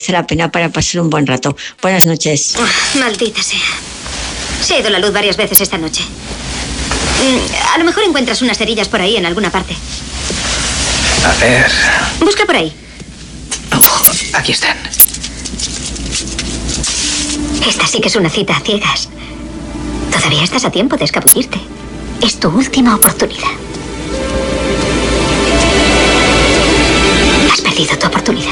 merece la pena para pasar un buen rato. Buenas noches. Maldita sea. Se ha ido la luz varias veces esta noche. A lo mejor encuentras unas cerillas por ahí en alguna parte. A ver... Busca por ahí. Aquí están. Esta sí que es una cita a ciegas. Todavía estás a tiempo de escabullirte. Es tu última oportunidad. Has perdido tu oportunidad.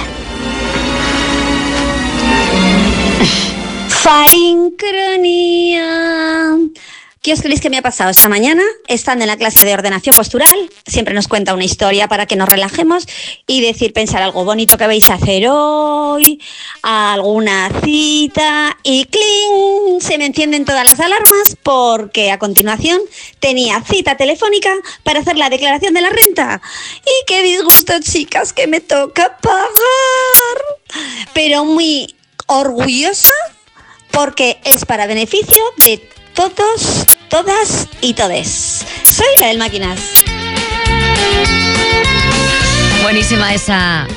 Farincronía. ¿Qué os creéis que me ha pasado esta mañana? Estando en la clase de ordenación postural, siempre nos cuenta una historia para que nos relajemos y pensar algo bonito que vais a hacer hoy, alguna cita y ¡cling! Se me encienden todas las alarmas porque a continuación tenía cita telefónica para hacer la declaración de la renta. Y qué disgusto, chicas, que me toca pagar. Pero muy orgullosa porque es para beneficio de todos, todas y todes. Soy la del Máquinas. Buenísima esa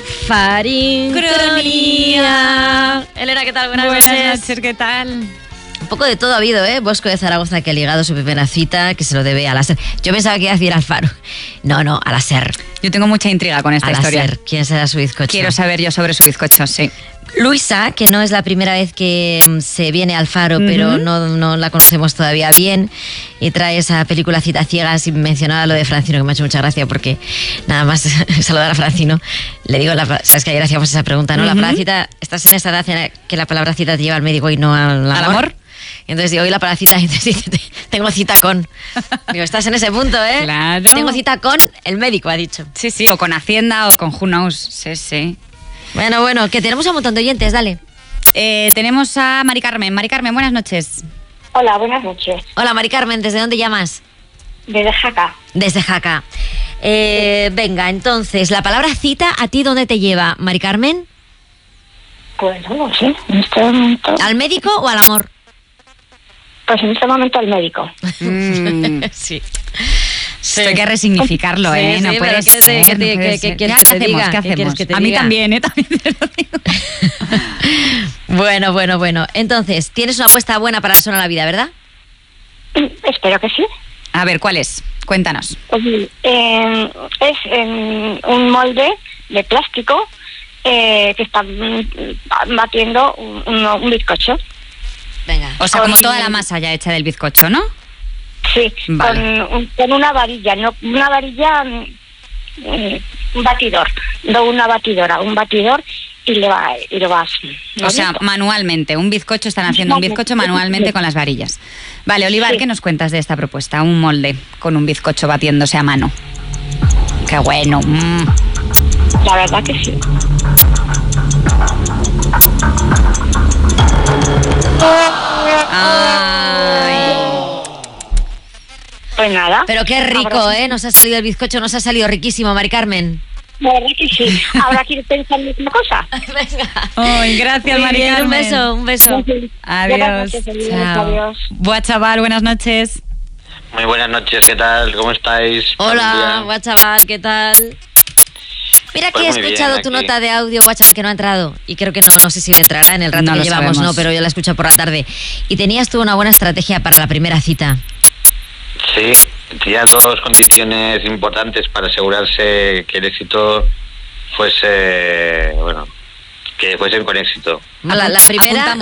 farincronía. Elena, ¿qué tal? Buenas noches. ¿Qué tal? Un poco de todo ha habido, ¿eh? Bosco de Zaragoza, que ha ligado su primera cita, que se lo debe a la SER. Yo pensaba que iba a decir al Faro. No, a la SER. Yo tengo mucha intriga con esta historia. SER. ¿Quién será su bizcocho? Quiero saber yo sobre su bizcocho, sí. Luisa, que no es la primera vez que se viene al Faro, pero no la conocemos todavía bien, y trae esa película Cita Ciegas, y mencionaba lo de Francino, que me ha hecho mucha gracia, porque nada más saludar a Francino, le digo, sabes que ayer hacíamos esa pregunta, ¿no? La palabra cita, estás en esa edad en que la palabra cita te lleva al médico y no al amor. ¿Al amor? Y entonces digo, hoy la palabra cita, y entonces dice, tengo cita con. Digo, estás en ese punto, ¿eh? Claro. Tengo cita con el médico, ha dicho. Sí, o con Hacienda o con Who Knows. Sí. Bueno, que tenemos un montón de oyentes, dale. Tenemos a Mari Carmen. Mari Carmen, buenas noches. Hola, buenas noches. Hola, Mari Carmen, ¿desde dónde llamas? Desde Jaca. Desde Jaca. Venga, entonces, la palabra cita, ¿a ti dónde te lleva, Mari Carmen? Pues no lo sé, en este momento... ¿Al médico o al amor? Pues en este momento al médico. Sí. Esto hay que resignificarlo, ¿eh? Sí, no puede ser. ¿Qué hacemos? ¿Qué hacemos? A mí también, ¿eh? También te lo digo. Bueno. Entonces, tienes una apuesta buena para el Son a la Vida, ¿verdad? Espero que sí. A ver, ¿cuál es? Cuéntanos. Pues, es un molde de plástico que está batiendo un bizcocho. Venga. O sea, como toda la masa ya hecha del bizcocho, ¿no? Sí, vale. con una varilla, no una varilla, un batidor, no una batidora, un batidor y lo vas. O sea, manualmente, están haciendo un bizcocho manualmente con las varillas. Vale, Olivar, ¿qué nos cuentas de esta propuesta? Un molde con un bizcocho batiéndose a mano. ¡Qué bueno! La verdad que sí. Ay. Pues nada. Pero qué rico, ¿eh? Nos ha salido el bizcocho, nos ha salido riquísimo, Mari Carmen. La verdad que sí. Ahora quiero pensar en una cosa. Venga. Ay, gracias, Mari Carmen. Un beso. Adiós. Chao. Adiós. Buah, chaval, buenas noches. Muy buenas noches, ¿qué tal? ¿Cómo estáis? Hola, guachaval, ¿qué tal? Mira que he escuchado tu nota de audio, guachaval, que no ha entrado. Y creo que no sé si me entrará en el rato que llevamos, sabemos. pero yo la escucho por la tarde. Y tenías tú una buena estrategia para la primera cita. Sí, tenía dos condiciones importantes para asegurarse que el éxito fuese, que fuesen con éxito. La primera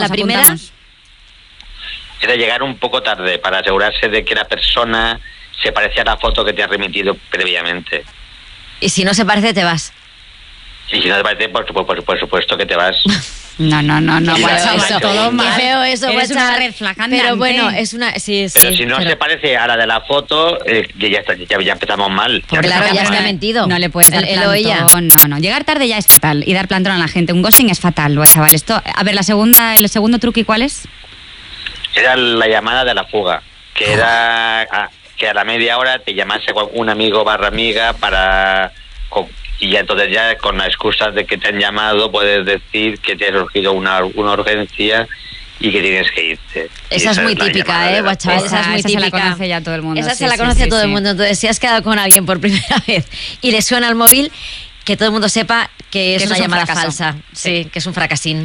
Era llegar un poco tarde para asegurarse de que la persona se parecía a la foto que te ha remitido previamente. Y si no se parece, te vas. Y si no te parece, por supuesto que te vas. No, Eso, todo mal. Qué feo eso, Eres una guachaval. red flag andante. Pero bueno, es una... Sí, pero si no se parece a la de la foto, ya empezamos mal. Claro, ya está mentido. No le puedes dar Él o ella. plantón. No. Llegar tarde ya es fatal. Y dar plantón a la gente. Un ghosting es fatal, chaval. Esto, a ver, el segundo truqui, ¿cuál es? Era la llamada de la fuga, que era que a la media hora te llamase un amigo / amiga y ya entonces ya con la excusa de que te han llamado puedes decir que te ha surgido una urgencia y que tienes que irte. Esa es muy típica, guachaval, esa es muy típica. Esa se la conoce ya todo el mundo. Esa se la conoce todo el mundo. Entonces, si has quedado con alguien por primera vez y le suena el móvil, que todo el mundo sepa que es una llamada falsa. Sí, que es un fracasín.